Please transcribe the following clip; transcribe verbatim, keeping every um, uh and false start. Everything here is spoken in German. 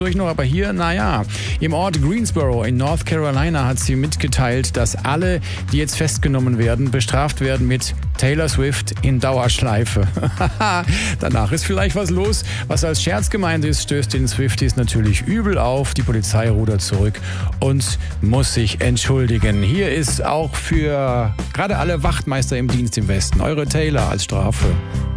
Durch noch, aber hier, naja, im Ort Greensboro in North Carolina hat sie mitgeteilt, dass alle, die jetzt festgenommen werden, bestraft werden mit Taylor Swift in Dauerschleife. Danach ist vielleicht was los. Was als Scherz gemeint ist, stößt den Swifties natürlich übel auf. Die Polizei rudert zurück und muss sich entschuldigen. Hier ist auch für gerade alle Wachtmeister im Dienst im Westen eure Taylor als Strafe.